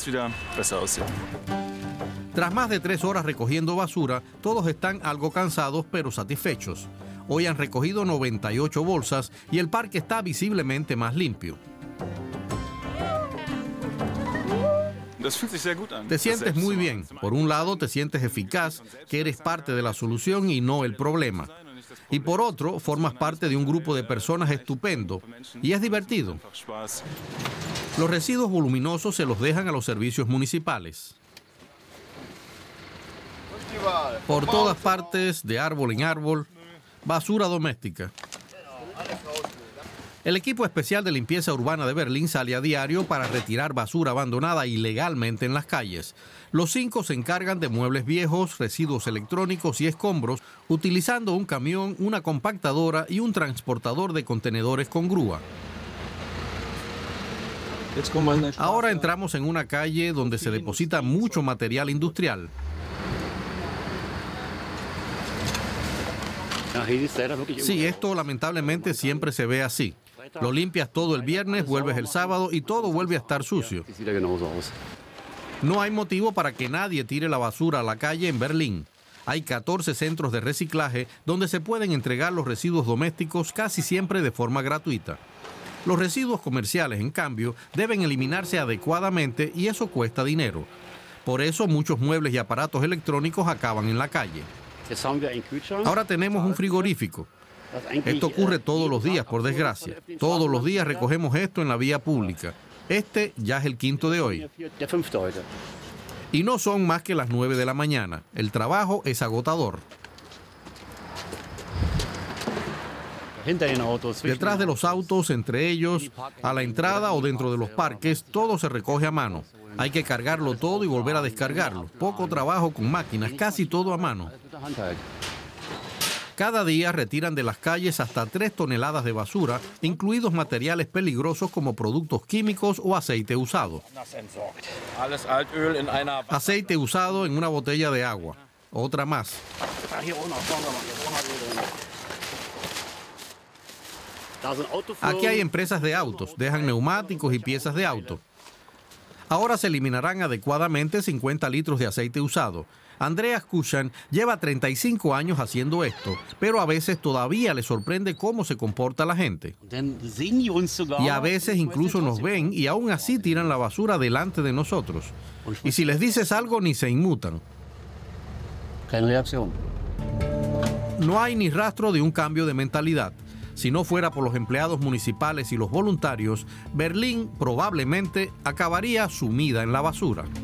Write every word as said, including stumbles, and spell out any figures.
es wieder besser aussieht. Tras más de tres horas recogiendo basura, todos están algo cansados pero satisfechos. Hoy han recogido noventa y ocho bolsas y el parque está visiblemente más limpio. Te sientes muy bien. Por un lado, te sientes eficaz, que eres parte de la solución y no el problema. Y por otro, formas parte de un grupo de personas estupendo y es divertido. Los residuos voluminosos se los dejan a los servicios municipales. Por todas partes, de árbol en árbol, basura doméstica. El equipo especial de limpieza urbana de Berlín sale a diario para retirar basura abandonada ilegalmente en las calles. Los cinco se encargan de muebles viejos, residuos electrónicos y escombros, utilizando un camión, una compactadora y un transportador de contenedores con grúa. Ahora entramos en una calle donde se deposita mucho material industrial. Sí, esto lamentablemente siempre se ve así. Lo limpias todo el viernes, vuelves el sábado y todo vuelve a estar sucio. No hay motivo para que nadie tire la basura a la calle en Berlín. Hay catorce centros de reciclaje donde se pueden entregar los residuos domésticos casi siempre de forma gratuita. Los residuos comerciales, en cambio, deben eliminarse adecuadamente y eso cuesta dinero. Por eso muchos muebles y aparatos electrónicos acaban en la calle. Ahora tenemos un frigorífico. Esto ocurre todos los días, por desgracia. Todos los días recogemos esto en la vía pública. Este ya es el quinto de hoy. Y no son más que las nueve de la mañana. El trabajo es agotador. Detrás de los autos, entre ellos, a la entrada o dentro de los parques, todo se recoge a mano. Hay que cargarlo todo y volver a descargarlo. Poco trabajo con máquinas, casi todo a mano. Cada día retiran de las calles hasta tres toneladas de basura, incluidos materiales peligrosos como productos químicos o aceite usado. Aceite usado en una botella de agua. Otra más. Aquí hay empresas de autos, dejan neumáticos y piezas de auto. Ahora se eliminarán adecuadamente cincuenta litros de aceite usado. Andreas Kushan lleva treinta y cinco años haciendo esto, pero a veces todavía le sorprende cómo se comporta la gente. Y a veces incluso nos ven y aún así tiran la basura delante de nosotros. Y si les dices algo, ni se inmutan. No hay ni rastro de un cambio de mentalidad. Si no fuera por los empleados municipales y los voluntarios, Berlín probablemente acabaría sumida en la basura.